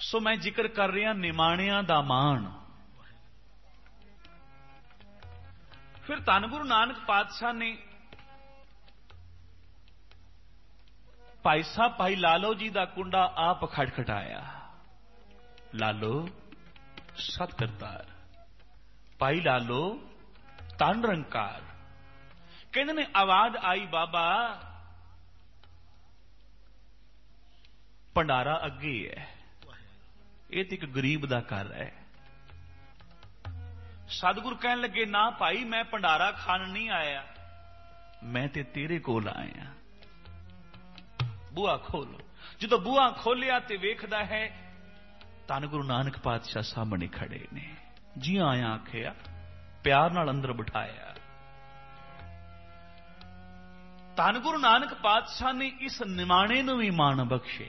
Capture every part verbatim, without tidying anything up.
सो मैं जिक्र कर रहा निमाणिया दा मान। फिर धन गुरु नानक पातशाह ने भाई साहब भाई लालो जी का कुंडा आप खटखटाया। लालो सत करतार, भाई लालो तन रंकार। कहते ने आवाज आई बाबा भंडारा अगे है, ये तो एक गरीब का घर है। सतगुरु कहन लगे ना भाई मैं भंडारा खान नहीं आया, मैं ते तेरे कोल आया। बूहा खोलो। जो बूहा खोलिया तो वेखदा है धन गुरु नानक पातशाह सामने खड़े ने। जी आया आखिया, प्यार नाल अंदर बिठाया। धन गुरु नानक पातशाह ने इस निमाणे नूं भी मान बख्शे,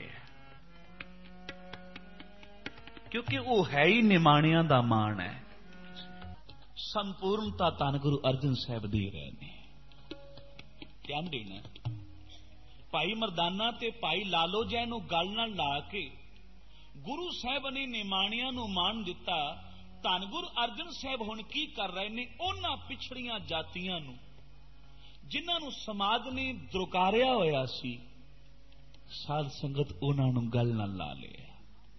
क्योंकि वह है ही निमाणिया दा मान है। संपूर्णता धन गुरु अर्जन साहब दे रहे ने। क्या देना भाई मरदाना ते भाई लालो जै नूं गल नाल ला के गुरु साहब ने निमाणिया नूं मान दिता। धन गुरु अर्जन साहब हुण की कर रहे ने, उन्हां पिछड़ियां जातियां नूं जिन्हां नूं समाज ने द्रुकारिया होया सी, साध संगत उन्हां नूं गल नाल ला लिया।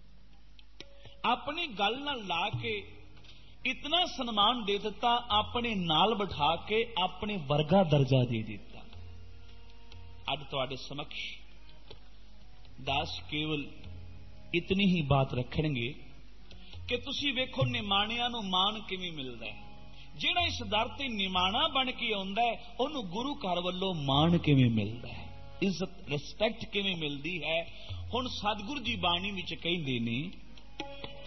अपनी गल नाल ला के इतना सन्मान दे दिता, अपने नाल बिठा के अपने वर्गा दर्जा दे दिता। अज तुहाडे समक्ष दास केवल इतनी ही बात रखणगे कि तुसी वेखो निमाणिया नूं मान किवें मिलदा है। जिहड़ा इस दर ते निमाणा बन के आउंदा है, उहनूं गुरु घर वल्लों मान किवें मिलदा है, इज्जत रिस्पैक्ट किवें मिलदी है। हुण सतगुरु जी बाणी विच कहिंदे ने